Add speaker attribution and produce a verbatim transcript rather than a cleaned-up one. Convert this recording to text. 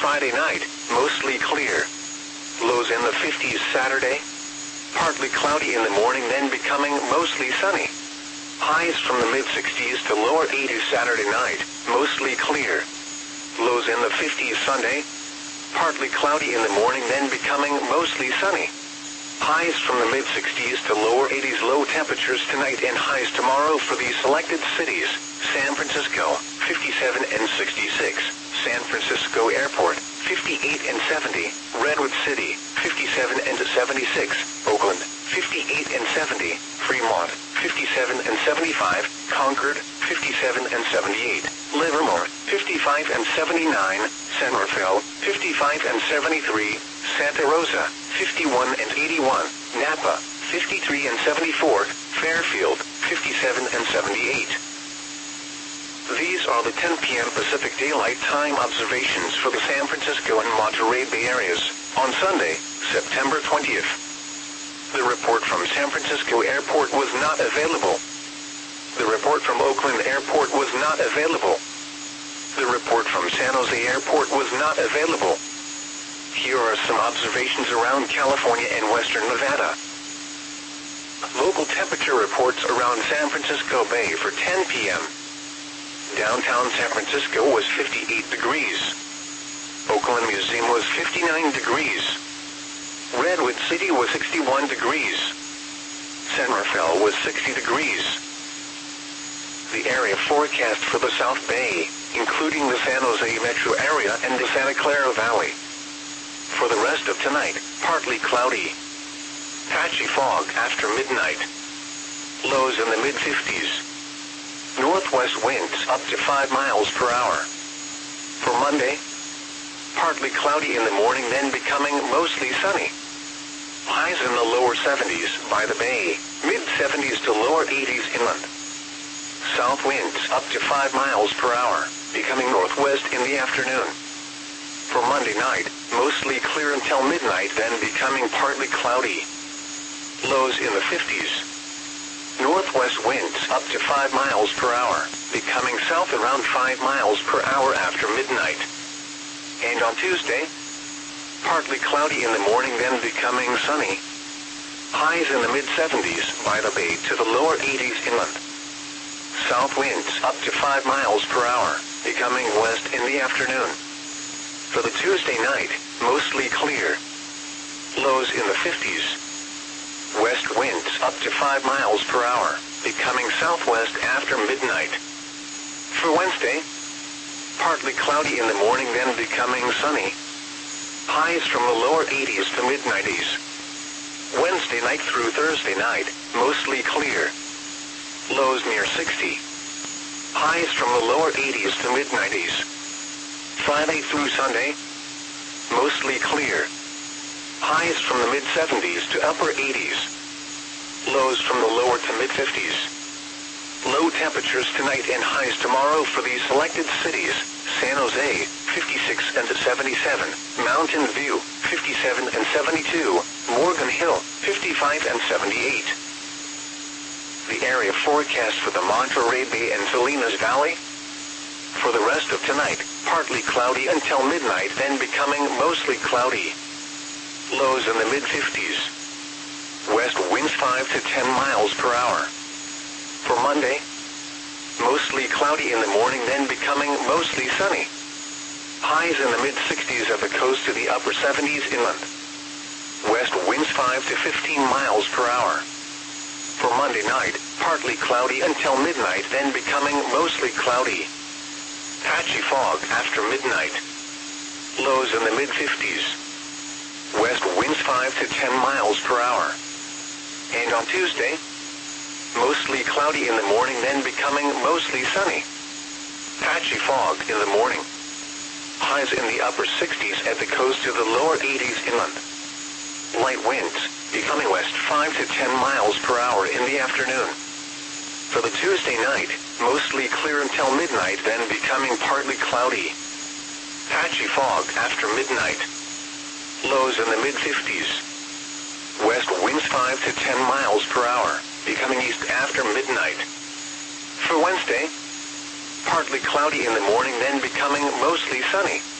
Speaker 1: Friday night, mostly clear. Lows in the fifties Saturday. Partly cloudy in the morning, then becoming mostly sunny. Highs from the mid-sixties to lower eighties Saturday night, mostly clear. Lows in the fifties Sunday. Partly cloudy in the morning, then becoming mostly sunny. Highs from the mid-sixties to lower eighties. Low temperatures tonight and highs tomorrow for these selected cities: San Francisco, fifty-seven and sixty-six. San Francisco Airport, fifty-eight and seventy. Redwood City, fifty-seven and seventy-six. Oakland, fifty-eight and seventy. Fremont, fifty-seven and seventy-five. Concord, fifty-seven and seventy-eight. Livermore, fifty-five and seventy-nine. San Rafael, fifty-five and seventy-three. Santa Rosa, fifty-one and eighty-one. Napa, fifty-three and seventy-four. Fairfield, fifty-seven and seventy-eight. These are the ten p m Pacific Daylight Time observations for the San Francisco and Monterey Bay areas on Sunday, September twentieth. The report from San Francisco Airport was not available. The report from Oakland Airport was not available. The report from San Jose Airport was not available. Here are some observations around California and western Nevada. Local temperature reports around San Francisco Bay for ten p m Downtown San Francisco was fifty-eight degrees. Oakland Museum was fifty-nine degrees. Redwood City was sixty-one degrees. San Rafael was sixty degrees. The area forecast for the South Bay, including the San Jose metro area and the Santa Clara Valley. For the rest of tonight, partly cloudy. Patchy fog after midnight. Lows in the mid-fifties. Northwest winds up to five miles per hour. For Monday, partly cloudy in the morning, then becoming mostly sunny. Highs in the lower seventies by the bay, mid-seventies to lower eighties inland. South winds up to five miles per hour, becoming northwest in the afternoon. For Monday night, mostly clear until midnight, then becoming partly cloudy. Lows in the fifties. Northwest winds up to five miles per hour, becoming south around five miles per hour after midnight. And on Tuesday, partly cloudy in the morning, then becoming sunny. Highs in the mid-seventies by the bay to the lower eighties inland. South winds up to five miles per hour, becoming west in the afternoon. For the Tuesday night, mostly clear. Lows in the fifties. West winds up to five miles per hour, becoming southwest after midnight. For Wednesday, partly cloudy in the morning, then becoming sunny. Highs from the lower eighties to mid-nineties. Wednesday night through Thursday night, mostly clear. Lows near sixty. Highs from the lower eighties to mid-nineties. Friday through Sunday, mostly clear. Highs from the mid-seventies to upper eighties. Lows from the lower to mid-fifties. Low temperatures tonight and highs tomorrow for these selected cities: San Jose, fifty-six and seventy-seven, Mountain View, fifty-seven and seventy-two, Morgan Hill, fifty-five and seventy-eight. The area forecast for the Monterey Bay and Salinas Valley. For the rest of tonight, partly cloudy until midnight, then becoming mostly cloudy. Lows in the mid-fifties. West winds five to ten miles per hour. For Monday, mostly cloudy in the morning, then becoming mostly sunny. Highs in the mid-sixties at the coast to the upper seventies inland. West winds five to fifteen miles per hour. For Monday night, partly cloudy until midnight, then becoming mostly cloudy. Patchy fog after midnight. Lows in the mid-fifties. West winds five to ten miles per hour. And on Tuesday, mostly cloudy in the morning, then becoming mostly sunny. Patchy fog in the morning. Highs in the upper sixties at the coast to the lower eighties inland. Light winds, becoming west five to ten miles per hour in the afternoon. For the Tuesday night, mostly clear until midnight, then becoming partly cloudy. Patchy fog after midnight. Lows in the mid-fifties. West winds five to ten miles per hour, becoming east after midnight. For Wednesday, partly cloudy in the morning, then becoming mostly sunny.